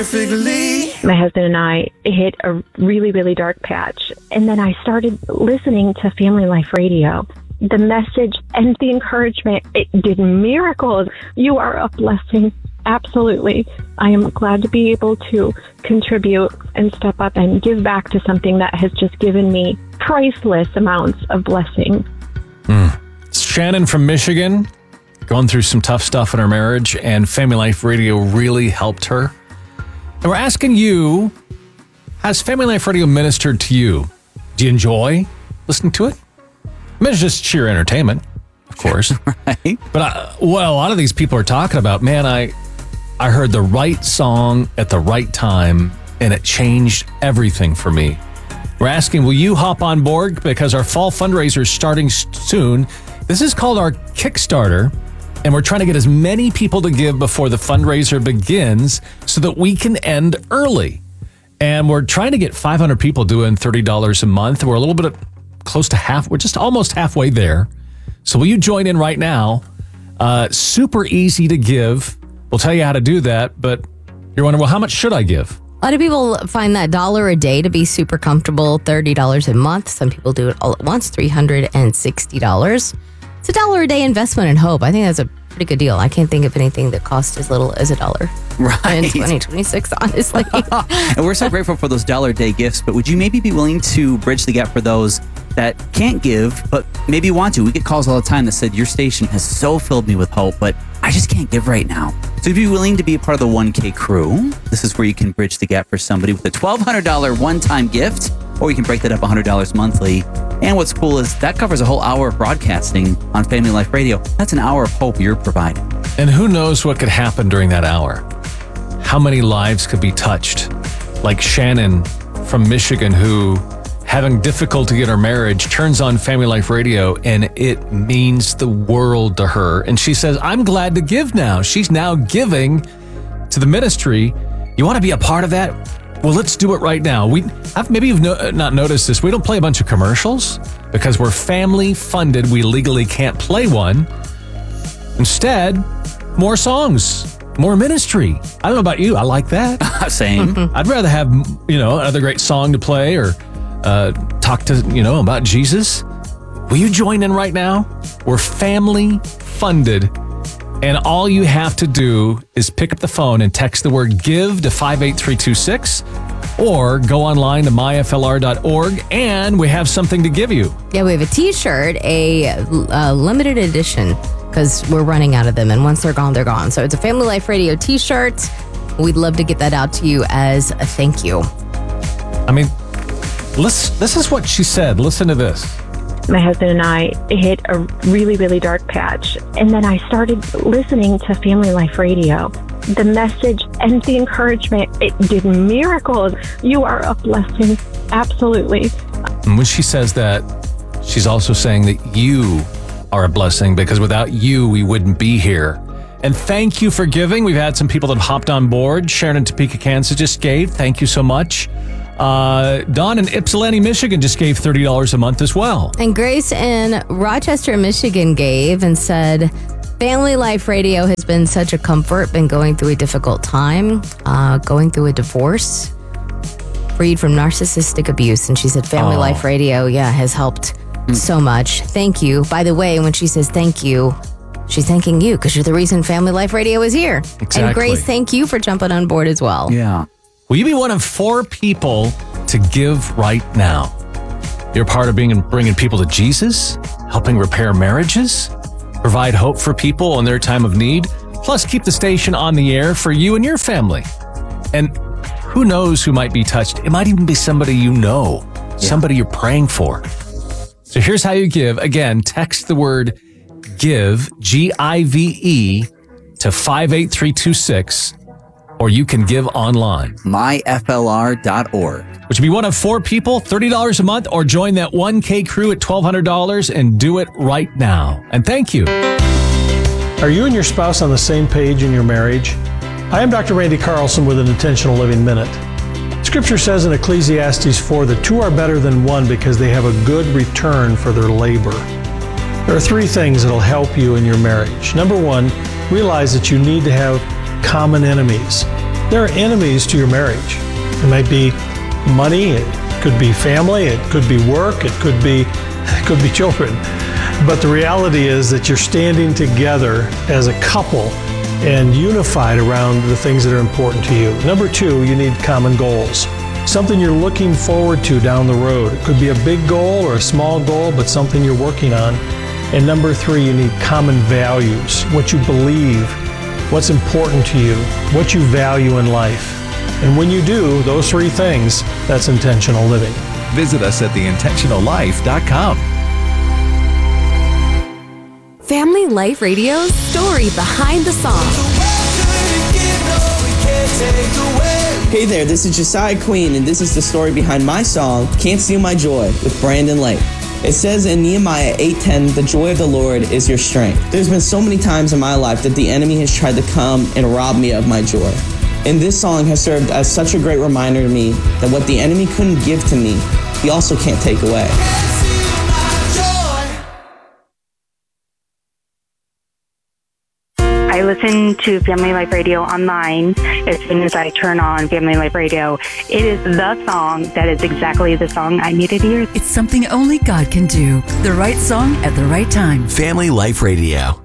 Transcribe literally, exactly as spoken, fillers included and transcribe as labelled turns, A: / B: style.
A: perfectly.
B: My husband and I hit a really, really dark patch. And then I started listening to Family Life Radio. The message and the encouragement, it did miracles. You are a blessing. Absolutely. I am glad to be able to contribute and step up and give back to something that has just given me priceless amounts of blessing.
C: Mm. It's Shannon from Michigan, going through some tough stuff in her marriage, and Family Life Radio really helped her. And we're asking you, has Family Life Radio ministered to you? Do you enjoy listening to it? I mean, it's just sheer entertainment, of course.
D: Right.
C: But I, what a lot of these people are talking about, man, I... I heard the right song at the right time, and it changed everything for me. We're asking, will you hop on board? Because our fall fundraiser is starting soon. This is called our Kickstarter, and we're trying to get as many people to give before the fundraiser begins so that we can end early. And we're trying to get five hundred people doing thirty dollars a month. We're a little bit close to half. We're just almost halfway there. So will you join in right now? Uh, super easy to give. We'll tell you how to do that, but you're wondering, well, how much should I give?
E: A lot of people find that dollar a day to be super comfortable, thirty dollars a month. Some people do it all at once, three hundred sixty dollars. It's a dollar a day investment in hope. I think that's a pretty good deal. I can't think of anything that costs as little as a dollar.
D: Right.
E: In twenty twenty-six, honestly.
D: And we're so grateful for those dollar a day gifts, but would you maybe be willing to bridge the gap for those that can't give, but maybe want to? We get calls all the time that said, your station has so filled me with hope, but I just can't give right now. So if you're willing to be a part of the one K crew, this is where you can bridge the gap for somebody with a twelve hundred dollars one-time gift, or you can break that up one hundred dollars monthly. And what's cool is that covers a whole hour of broadcasting on Family Life Radio. That's an hour of hope you're providing.
C: And who knows what could happen during that hour? How many lives could be touched? Like Shannon from Michigan, who, having difficulty in her marriage, turns on Family Life Radio, and it means the world to her. And she says, I'm glad to give now. She's now giving to the ministry. You want to be a part of that? Well, let's do it right now. We, I've, maybe you've no, not noticed this. We don't play a bunch of commercials because we're family funded. We legally can't play one. Instead, more songs, more ministry. I don't know about you. I like that.
D: Same.
C: I'd rather have, you know, another great song to play, or uh, talk to, you know, about Jesus. Will you join in right now? We're family funded. And all you have to do is pick up the phone and text the word GIVE to five eight three two six, or go online to my f l r dot org, and we have something to give you.
E: Yeah, we have a t-shirt, a, a limited edition, because we're running out of them, and once they're gone, they're gone. So it's a Family Life Radio t-shirt. We'd love to get that out to you as a thank you.
C: I mean, listen, this is what she said. Listen to this.
B: My husband and I hit a really, really dark patch. And then I started listening to Family Life Radio. The message and the encouragement, it did miracles. You are a blessing. Absolutely.
C: And when she says that, she's also saying that you are a blessing, because without you, we wouldn't be here. And thank you for giving. We've had some people that have hopped on board. Sharon in Topeka, Kansas just gave. Thank you so much. Uh, Don in Ypsilanti, Michigan just gave thirty dollars a month as well.
E: And Grace in Rochester, Michigan gave and said, Family Life Radio has been such a comfort, been going through a difficult time, uh, going through a divorce, freed from narcissistic abuse. And she said, Family
C: Oh.
E: Life Radio, yeah, has helped mm. so much. Thank you. By the way, when she says thank you, she's thanking you because you're the reason Family Life Radio is here.
C: Exactly.
E: And Grace, thank you for jumping on board as well.
D: Yeah.
C: Will you be one of four people to give right now? You're part of being bringing people to Jesus, helping repair marriages, provide hope for people in their time of need, plus keep the station on the air for you and your family. And who knows who might be touched? It might even be somebody you know, yeah. somebody you're praying for. So here's how you give. Again, text the word GIVE, G I V E, to five eight three two six. Or you can give online.
D: my f l r dot org.
C: Which would be one of four people, thirty dollars a month, or join that one K crew at twelve hundred dollars and do it right now. And thank you.
F: Are you and your spouse on the same page in your marriage? I am Doctor Randy Carlson with an Intentional Living Minute. Scripture says in Ecclesiastes four that two are better than one because they have a good return for their labor. There are three things that will help you in your marriage. Number one, realize that you need to have common enemies. There are enemies to your marriage. It might be money, it could be family, it could be work, it could be, it could be children. But the reality is that you're standing together as a couple and unified around the things that are important to you. Number two, you need common goals. Something you're looking forward to down the road. It could be a big goal or a small goal, but something you're working on. And number three, you need common values. What you believe, what's important to you, what you value in life. And when you do those three things, that's intentional living.
A: Visit us at the intentional life dot com.
G: Family Life Radio's story behind the song.
H: Hey there, this is Josiah Queen, and this is the story behind my song, Can't Steal My Joy, with Brandon Lake. It says in Nehemiah eight ten, the joy of the Lord is your strength. There's been so many times in my life that the enemy has tried to come and rob me of my joy. And this song has served as such a great reminder to me that what the enemy couldn't give to me, he also can't take away.
I: I listen to Family Life Radio online as soon as I turn on Family Life Radio. It is the song that is exactly the song I needed to hear.
J: It's something only God can do. The right song at the right time.
A: Family Life Radio.